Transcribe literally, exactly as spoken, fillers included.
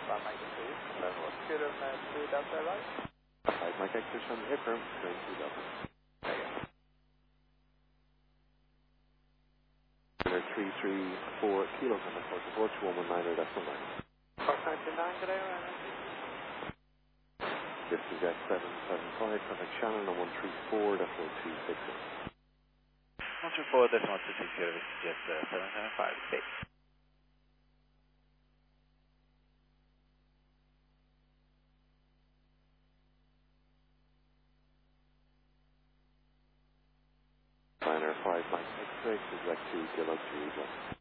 five Mike two, level of two of uh, two Delta right. five Mike X from Hipper, turn two Delta. There you go. three three four Kilo from the four four two one one nine or decimal nine. Fox ninety-nine today, right? This is F seven seven five, contact Shannon on one three four, decimal two six zero. one three four, decimal two six zero, this is just uh, seven seven five, six. Liner five Mike X six is like two Kilo two.